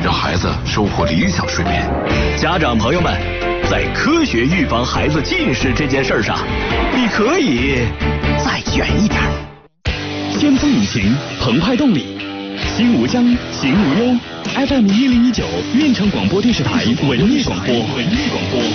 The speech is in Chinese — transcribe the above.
让孩子收获理想睡眠。 家长朋友们，在科学预防孩子近视这件事上，你可以再远一点。 先锋引擎，澎湃动力，心无疆，行无忧。FM 1019，运城广播电视台文艺广播。